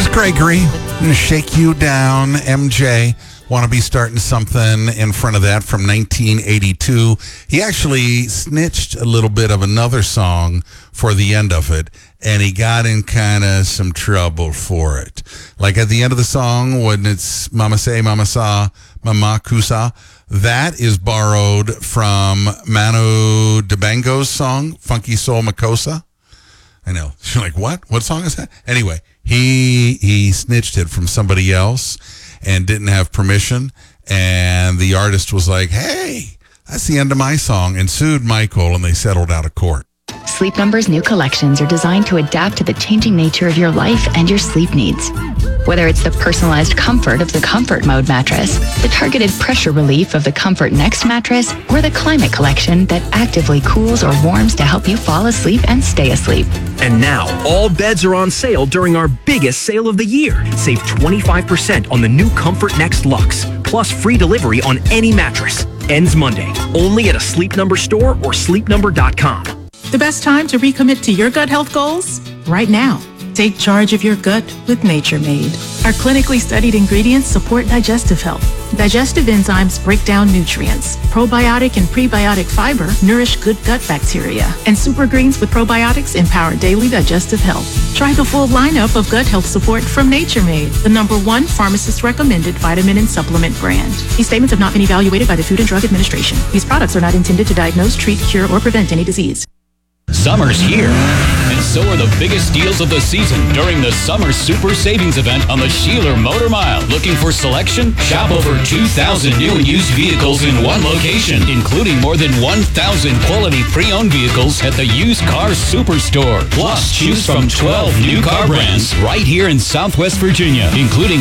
Here's Gregory. I'm going to shake you down, MJ. Want to be starting something in front of that from 1982. He actually snitched a little bit of another song for the end of it, and he got in kind of some trouble for it. Like at the end of the song, when it's Mama Say, Mama Sa, Mama Kusa, that is borrowed from Manu Dibango's song, Funky Soul Makossa. I know. You're like, what? What song is that? Anyway, he snitched it from somebody else and didn't have permission. And the artist was like, hey, that's the end of my song, and sued Michael, and they settled out of court. Sleep Number's new collections are designed to adapt to the changing nature of your life and your sleep needs. Whether it's the personalized comfort of the Comfort Mode mattress, the targeted pressure relief of the Comfort Next mattress, or the Climate Collection that actively cools or warms to help you fall asleep and stay asleep. And now, all beds are on sale during our biggest sale of the year. Save 25% on the new Comfort Next Luxe, plus free delivery on any mattress. Ends Monday, only at a Sleep Number store or sleepnumber.com. The best time to recommit to your gut health goals? Right now. Take charge of your gut with Nature Made. Our clinically studied ingredients support digestive health. Digestive enzymes break down nutrients. Probiotic and prebiotic fiber nourish good gut bacteria. And super greens with probiotics empower daily digestive health. Try the full lineup of gut health support from Nature Made, the #1 pharmacist-recommended vitamin and supplement brand. These statements have not been evaluated by the Food and Drug Administration. These products are not intended to diagnose, treat, cure, or prevent any disease. Summer's here, and so are the biggest deals of the season during the Summer Super Savings Event on the Sheeler Motor Mile. Looking for selection? Shop over 2,000 new and used vehicles in one location, including more than 1,000 quality pre-owned vehicles at the Used Car Superstore. Plus, choose from 12 new car brands right here in Southwest Virginia, including